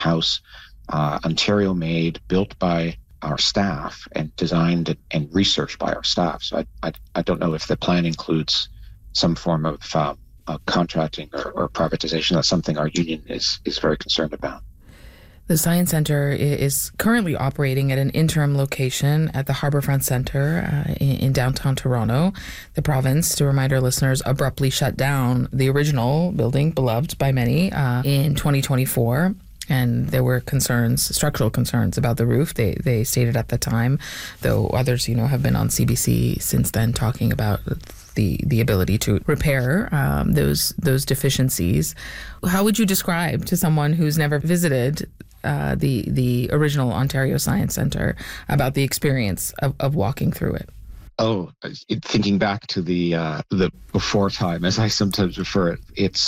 house, Ontario-made, built by our staff and designed and researched by our staff. So I don't know if the plan includes some form of contracting or privatization. That's something our union is very concerned about. The Science Centre is currently operating at an interim location at the Harbourfront Centre in downtown Toronto. The province, to remind our listeners, abruptly shut down the original building, beloved by many, in 2024. And there were structural concerns about the roof. They stated at the time, though others, have been on CBC since then talking about the ability to repair those deficiencies. How would you describe to someone who's never visited the original Ontario Science Centre about the experience of walking through it? Oh, thinking back to the before time, as I sometimes refer it, it's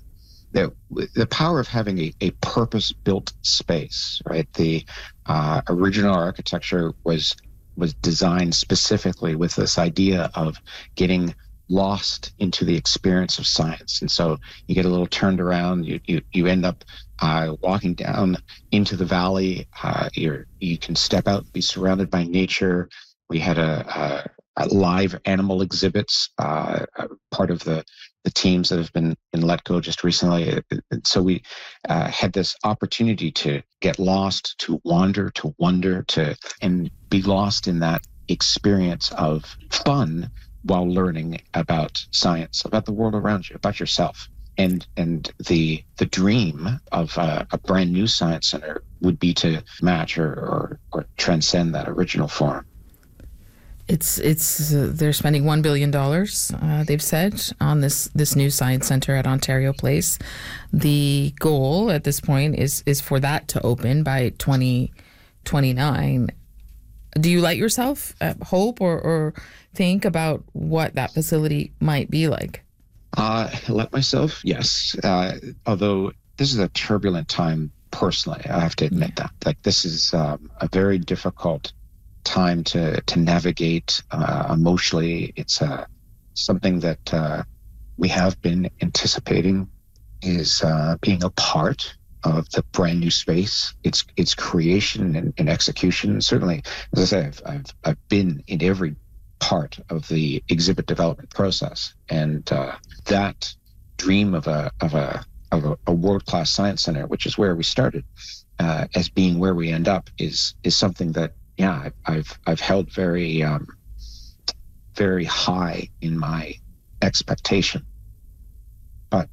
the power of having a purpose-built space, right? The original architecture was designed specifically with this idea of getting lost into the experience of science. And so you get a little turned around, you end up walking down into the valley. You can step out, be surrounded by nature. We had a live animal exhibits, part of the teams that have been let go just recently. So we had this opportunity to get lost, to wander, to wonder, and be lost in that experience of fun while learning about science, about the world around you, about yourself. And the dream of a brand new science center would be to match or transcend that original form. It's they're spending $1 billion, they've said, on this new science center at Ontario Place. The goal at this point is for that to open by 2029. Do you let yourself hope or think about what that facility might be like? Let myself, yes. Although this is a turbulent time personally, I have to admit that. Like, this is a very difficult time to navigate emotionally. It's something that we have been anticipating is being a part of the brand new space, its creation and execution. Certainly, as I say, I've been in every part of the exhibit development process, and that dream of a world-class science center, which is where we started, as being where we end up, is something that I've held very very high in my expectation, but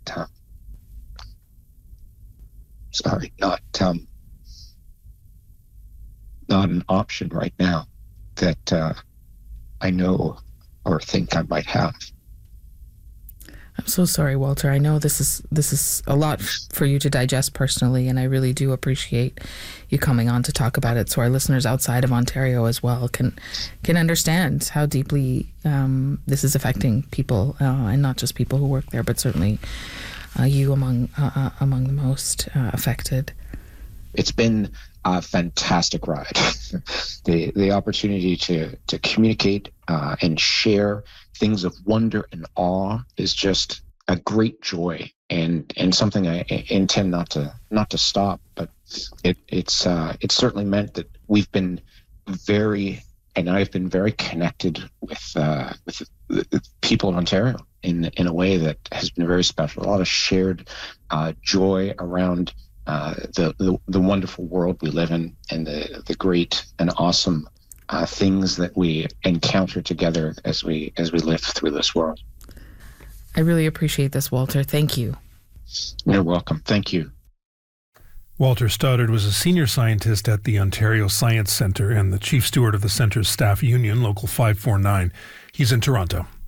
not an option right now that I know or think I might have. I'm so sorry, Walter. I know this is a lot for you to digest personally, and I really do appreciate you coming on to talk about it, so our listeners outside of Ontario as well can understand how deeply this is affecting people, and not just people who work there, but certainly you among the most affected. It's been a fantastic ride. The opportunity to communicate and share things of wonder and awe is just a great joy, and something I intend not to stop. But it's certainly meant that we've been I've been very connected with the people of Ontario in a way that has been very special. A lot of shared joy around the wonderful world we live in, and the great and awesome things that we encounter together as we live through this world. I really appreciate this, Walter. Thank you. You're welcome. Thank you. Walter Stoddard was a senior scientist at the Ontario Science Centre and the chief steward of the centre's staff union, Local 549. He's in Toronto.